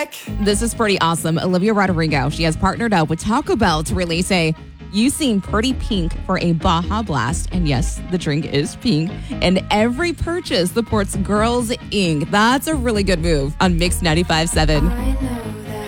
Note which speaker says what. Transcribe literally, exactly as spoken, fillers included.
Speaker 1: back.
Speaker 2: This is pretty awesome. Olivia Rodrigo, she has partnered up with Taco Bell to release a You Seem Pretty Pink for a Baja Blast. And yes, the drink is pink. And every purchase supports Girls Incorporated. That's a really good move on Mix ninety-five point seven.